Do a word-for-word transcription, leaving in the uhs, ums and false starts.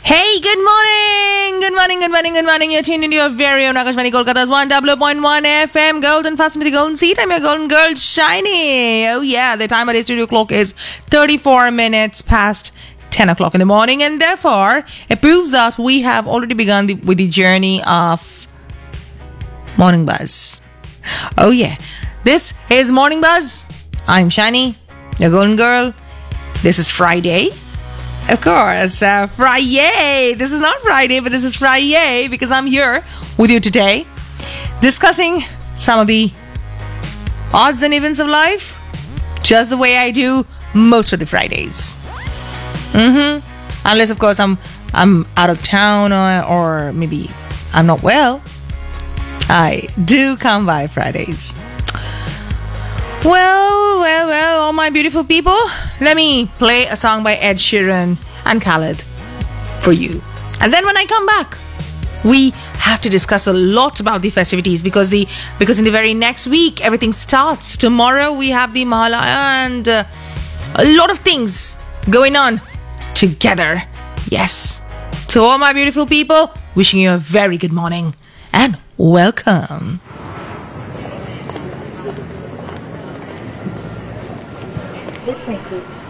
Hey, good morning! Good morning, good morning, good morning. You're tuned into your very own Akashvani Kolkata's one oh oh point one F M. Golden, fasten to the golden seat. I'm your golden girl, Shiny. Oh yeah, the time at the studio clock is thirty-four minutes past ten o'clock in the morning, and therefore it proves that we have already begun the, with the journey of Morning Buzz. Oh yeah, this is Morning Buzz. I'm Shiny, your golden girl. This is Friday. Of course, uh, Friday. This is not Friday, but this is Friday because I'm here with you today discussing some of the odds and events of life just the way I do most of the Fridays. Mm-hmm. Unless, of course, I'm I'm out of town or, or maybe I'm not well. I do come by Fridays. Well, well, well, all my beautiful people, let me play a song by Ed Sheeran and Khaled for you. And then when I come back, we have to discuss a lot about the festivities because the because in the very next week, everything starts. Tomorrow, we have the Mahala and uh, a lot of things going on together. Yes. To all my beautiful people, wishing you a very good morning and welcome. This way, please.